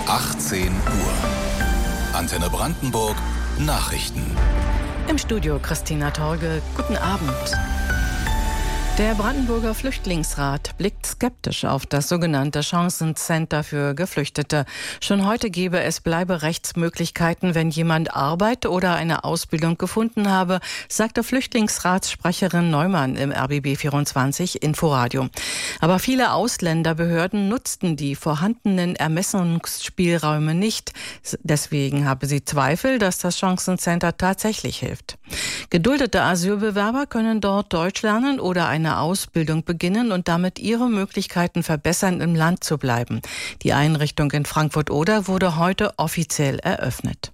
18 Uhr. Antenne Brandenburg Nachrichten. Im Studio Christina Torge. Guten Abend. Der Brandenburger Flüchtlingsrat blickt skeptisch auf das sogenannte Chancencenter für Geflüchtete. Schon heute gebe es Bleiberechtsmöglichkeiten, wenn jemand Arbeit oder eine Ausbildung gefunden habe, sagte Flüchtlingsratssprecherin Neumann im RBB 24 Inforadio. Aber viele Ausländerbehörden nutzten die vorhandenen Ermessungsspielräume nicht. Deswegen habe sie Zweifel, dass das Chancencenter tatsächlich hilft. Geduldete Asylbewerber können dort Deutsch lernen oder eine Ausbildung beginnen und damit ihre Möglichkeiten verbessern, im Land zu bleiben. Die Einrichtung in Frankfurt-Oder wurde heute offiziell eröffnet.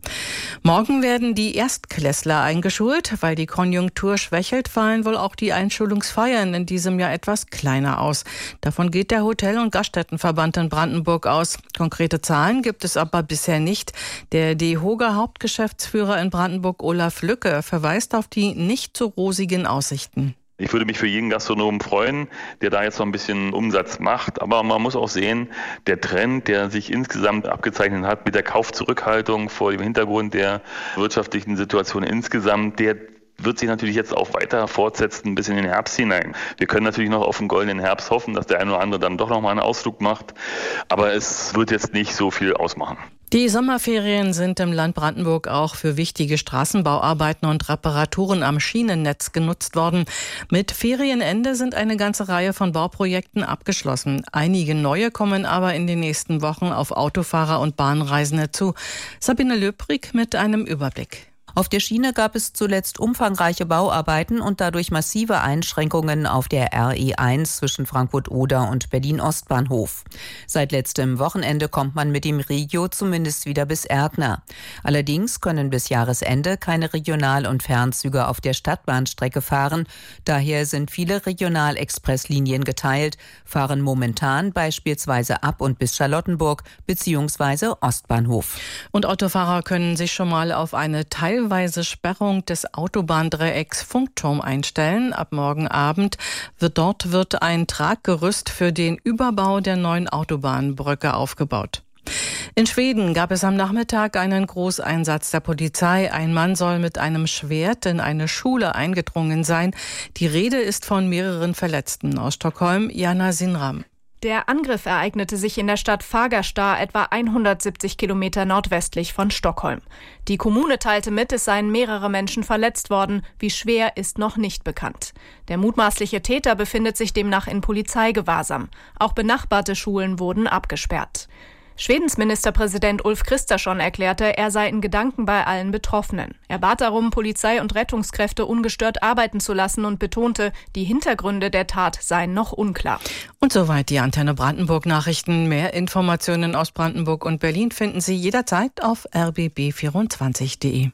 Morgen werden die Erstklässler eingeschult. Weil die Konjunktur schwächelt, fallen wohl auch die Einschulungsfeiern in diesem Jahr etwas kleiner aus. Davon geht der Hotel- und Gaststättenverband in Brandenburg aus. Konkrete Zahlen gibt es aber bisher nicht. Der DEHOGA Hauptgeschäftsführer in Brandenburg, Olaf Lücke, verweist auf die nicht so rosigen Aussichten. Ich würde mich für jeden Gastronomen freuen, der da jetzt noch ein bisschen Umsatz macht. Aber man muss auch sehen, der Trend, der sich insgesamt abgezeichnet hat mit der Kaufzurückhaltung vor dem Hintergrund der wirtschaftlichen Situation insgesamt, der wird sich natürlich jetzt auch weiter fortsetzen bis in den Herbst hinein. Wir können natürlich noch auf einen goldenen Herbst hoffen, dass der eine oder andere dann doch noch mal einen Ausflug macht. Aber es wird jetzt nicht so viel ausmachen. Die Sommerferien sind im Land Brandenburg auch für wichtige Straßenbauarbeiten und Reparaturen am Schienennetz genutzt worden. Mit Ferienende sind eine ganze Reihe von Bauprojekten abgeschlossen. Einige neue kommen aber in den nächsten Wochen auf Autofahrer und Bahnreisende zu. Sabine Löbrig mit einem Überblick. Auf der Schiene gab es zuletzt umfangreiche Bauarbeiten und dadurch massive Einschränkungen auf der RE1 zwischen Frankfurt-Oder und Berlin-Ostbahnhof. Seit letztem Wochenende kommt man mit dem Regio zumindest wieder bis Erkner. Allerdings können bis Jahresende keine Regional- und Fernzüge auf der Stadtbahnstrecke fahren. Daher sind viele Regional-Express-Linien geteilt, fahren momentan beispielsweise ab und bis Charlottenburg bzw. Ostbahnhof. Und Autofahrer können sich schon mal auf eine teilweise Sperrung des Autobahndreiecks Funkturm einstellen. Ab morgen Abend wird ein Traggerüst für den Überbau der neuen Autobahnbrücke aufgebaut. In Schweden gab es am Nachmittag einen Großeinsatz der Polizei. Ein Mann soll mit einem Schwert in eine Schule eingedrungen sein. Die Rede ist von mehreren Verletzten. Aus Stockholm, Jana Sinram. Der Angriff ereignete sich in der Stadt Fagersta, etwa 170 Kilometer nordwestlich von Stockholm. Die Kommune teilte mit, es seien mehrere Menschen verletzt worden. Wie schwer, ist noch nicht bekannt. Der mutmaßliche Täter befindet sich demnach in Polizeigewahrsam. Auch benachbarte Schulen wurden abgesperrt. Schwedens Ministerpräsident Ulf Kristersson erklärte, er sei in Gedanken bei allen Betroffenen. Er bat darum, Polizei und Rettungskräfte ungestört arbeiten zu lassen und betonte, die Hintergründe der Tat seien noch unklar. Und soweit die Antenne Brandenburg Nachrichten. Mehr Informationen aus Brandenburg und Berlin finden Sie jederzeit auf rbb24.de.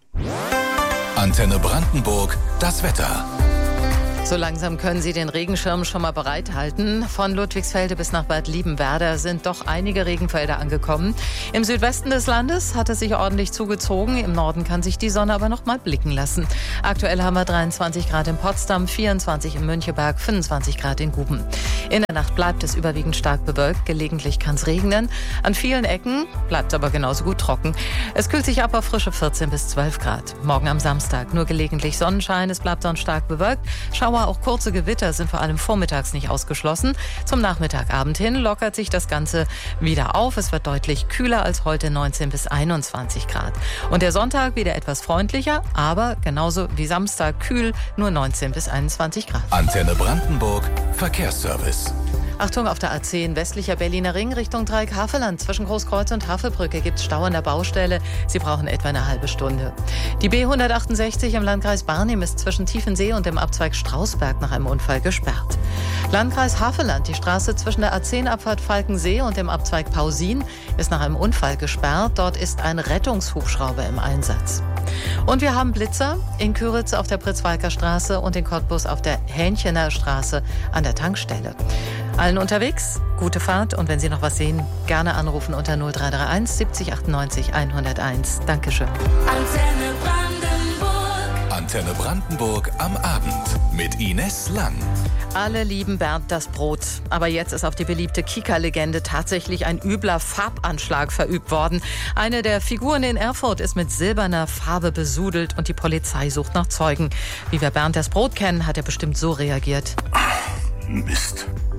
Antenne Brandenburg, das Wetter. So langsam können Sie den Regenschirm schon mal bereithalten. Von Ludwigsfelde bis nach Bad Liebenwerda sind doch einige Regenfelder angekommen. Im Südwesten des Landes hat es sich ordentlich zugezogen. Im Norden kann sich die Sonne aber noch mal blicken lassen. Aktuell haben wir 23 Grad in Potsdam, 24 in Müncheberg, 25 Grad in Guben. In der Nacht bleibt es überwiegend stark bewölkt. Gelegentlich kann es regnen. An vielen Ecken bleibt es aber genauso gut trocken. Es kühlt sich ab auf frische 14 bis 12 Grad. Morgen am Samstag nur gelegentlich Sonnenschein. Es bleibt sonst stark bewölkt. Schauer, auch kurze Gewitter sind vor allem vormittags nicht ausgeschlossen. Zum Nachmittagabend hin lockert sich das Ganze wieder auf. Es wird deutlich kühler als heute, 19 bis 21 Grad. Und der Sonntag wieder etwas freundlicher, aber genauso wie Samstag kühl, nur 19 bis 21 Grad. Antenne Brandenburg, Verkehrsservice. Achtung, auf der A10 westlicher Berliner Ring Richtung Dreieck-Havelland. Zwischen Großkreuz und Havelbrücke gibt es Stau an der Baustelle. Sie brauchen etwa eine halbe Stunde. Die B168 im Landkreis Barnim ist zwischen Tiefensee und dem Abzweig Strausberg nach einem Unfall gesperrt. Landkreis Havelland, die Straße zwischen der A10-Abfahrt Falkensee und dem Abzweig Pausin ist nach einem Unfall gesperrt. Dort ist ein Rettungshubschrauber im Einsatz. Und wir haben Blitzer in Küritz auf der Pritzwalker Straße und in Cottbus auf der Hähnchener Straße an der Tankstelle. Allen unterwegs, gute Fahrt und wenn Sie noch was sehen, gerne anrufen unter 0331 70 98 101. Dankeschön. Antenne Antenne Brandenburg am Abend mit Ines Lang. Alle lieben Bernd das Brot. Aber jetzt ist auf die beliebte Kika-Legende tatsächlich ein übler Farbanschlag verübt worden. Eine der Figuren in Erfurt ist mit silberner Farbe besudelt und die Polizei sucht nach Zeugen. Wie wir Bernd das Brot kennen, hat er bestimmt so reagiert. Mist.